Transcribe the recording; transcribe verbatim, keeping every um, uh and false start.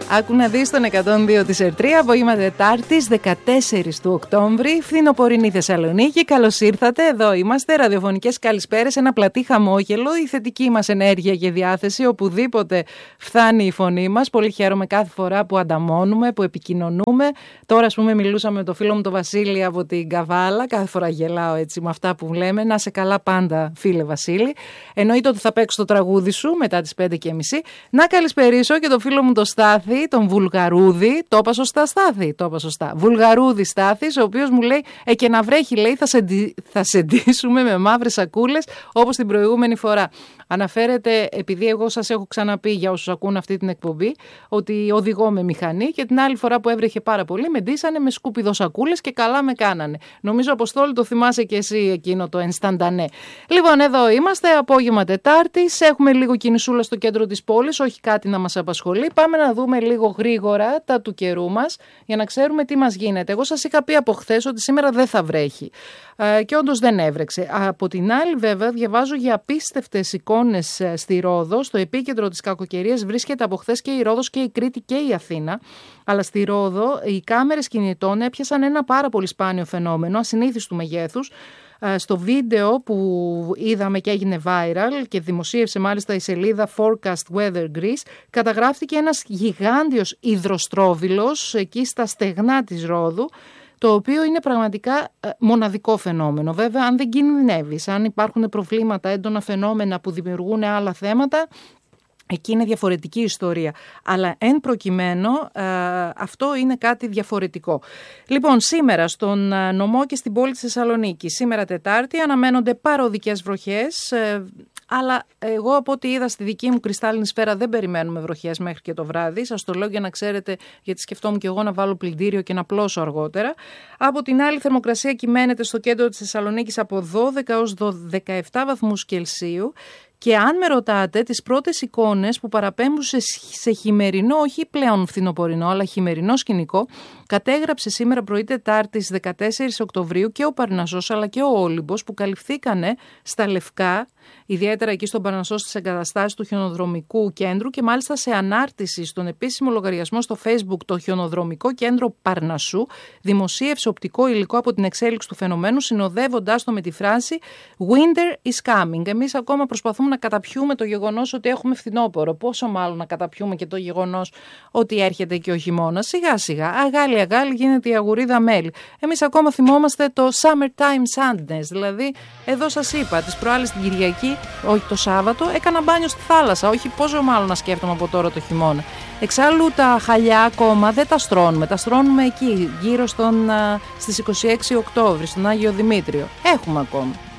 Άκου να δεις τον εκατόν δύο της Ερτρία, απόγευμα Τετάρτης, δεκατέσσερις του Οκτώβρη, φθινοπορεινή Θεσσαλονίκη. Καλώς ήρθατε, εδώ είμαστε, ραδιοφωνικές καλησπέρες, ένα πλατή χαμόγελο, η θετική μας ενέργεια και διάθεση, οπουδήποτε φτάνει η φωνή μας. Πολύ χαίρομαι κάθε φορά που ανταμώνουμε, που επικοινωνούμε. Τώρα, ας πούμε, μιλούσα με το φίλο μου τον Βασίλη από την Καβάλα, κάθε φορά γελάω έτσι με αυτά που λέμε. Να σε καλά πάντα, φίλε Βασίλη. Εννοείται ότι θα παίξω το τραγούδι σου μετά τις πέντε και μισή. Να καλησπερίσω και το φίλο μου τον Στάθη, τον Βουλγαρούδη. Το είπα σωστά, Στάθη, το είπα σωστά. Βουλγαρούδη Στάθης, ο οποίος μου λέει: Ε, και να βρέχει, λέει, θα, σεντι... θα σεντήσουμε με μαύρες σακούλες όπως την προηγούμενη φορά. Αναφέρεται, επειδή εγώ σας έχω ξαναπεί για όσους ακούν αυτή την εκπομπή, ότι οδηγώ με μηχανή και την άλλη φορά που έβρεχε πάρα πολύ με ντύσανε με σκουπιδό σακούλες και καλά με κάνανε. Νομίζω, Αποστόλη, το θυμάσαι και εσύ εκείνο το ενσταντανέ. Λοιπόν, εδώ είμαστε, απόγευμα Τετάρτης, έχουμε λίγο κινησούλα στο κέντρο της πόλης, όχι κάτι να μας απασχολεί. Πάμε να δούμε λίγο γρήγορα τα του καιρού μας για να ξέρουμε τι μας γίνεται. Εγώ σας είχα πει από χθες ότι σήμερα δεν θα βρέχει. Και όντως δεν έβρεξε. Από την άλλη, βέβαια, διαβάζω για απίστευτες εικόνες στη Ρόδο. Στο επίκεντρο της κακοκαιρίας βρίσκεται από χθες και η Ρόδος και η Κρήτη και η Αθήνα. Αλλά στη Ρόδο οι κάμερες κινητών έπιασαν ένα πάρα πολύ σπάνιο φαινόμενο, ασυνήθιστου μεγέθους. Στο βίντεο που είδαμε και έγινε viral και δημοσίευσε μάλιστα η σελίδα Forecast Weather Greece, καταγράφτηκε ένας γιγάντιος υδροστρόβιλος εκεί στα στεγνά της Ρόδου, το οποίο είναι πραγματικά μοναδικό φαινόμενο. Βέβαια, αν δεν κινδυνεύεις, αν υπάρχουν προβλήματα, έντονα φαινόμενα που δημιουργούν άλλα θέματα, εκεί είναι διαφορετική ιστορία. Αλλά εν προκειμένου ε, αυτό είναι κάτι διαφορετικό. Λοιπόν, σήμερα στον νομό και στην πόλη της Θεσσαλονίκης, σήμερα Τετάρτη, αναμένονται παροδικές βροχές. Ε, αλλά εγώ από ό,τι είδα στη δική μου κρυστάλλινη σφαίρα δεν περιμένουμε βροχές μέχρι και το βράδυ. Σας το λέω για να ξέρετε, γιατί σκεφτόμουν και εγώ να βάλω πλυντήριο και να πλώσω αργότερα. Από την άλλη, θερμοκρασία κυμαίνεται στο κέντρο της Θεσσαλονίκης από δώδεκα έως δεκαεπτά βαθμούς Κελσίου. Και αν με ρωτάτε, τις πρώτες εικόνες που παραπέμπουν σε, σε χειμερινό, όχι πλέον φθινοπορεινό, αλλά χειμερινό σκηνικό, κατέγραψε σήμερα πρωί Τετάρτης δεκατέσσερις Οκτωβρίου και ο Παρνασσός αλλά και ο Όλυμπος, που καλυφθήκανε στα λευκά, ιδιαίτερα εκεί στον Παρνασσό στις εγκαταστάσεις του χιονοδρομικού κέντρου, και μάλιστα σε ανάρτηση στον επίσημο λογαριασμό στο Facebook, το χιονοδρομικό κέντρο Παρνασσού δημοσίευσε οπτικό υλικό από την εξέλιξη του φαινομένου, συνοδεύοντάς το με τη φράση «Winter is coming». Εμείς ακόμα προσπαθούμε να καταπιούμε το γεγονός ότι έχουμε φθινόπωρο. Πόσο μάλλον να καταπιούμε και το γεγονός ότι έρχεται και ο χειμώνας. Σιγά σιγά, αγάλι αγάλι γίνεται η αγουρίδα μέλι. Εμείς ακόμα θυμόμαστε το summertime sadness. Δηλαδή, εδώ σας είπα, τις προάλλες την Κυριακή, όχι το Σάββατο, έκανα μπάνιο στη θάλασσα. Όχι, πόσο μάλλον να σκέφτομαι από τώρα το χειμώνα. Εξάλλου τα χαλιά ακόμα δεν τα στρώνουμε. Τα στρώνουμε εκεί, γύρω στον, στις είκοσι έξι Οκτώβρη, στον Άγιο Δημήτριο. Έχουμε ακόμα.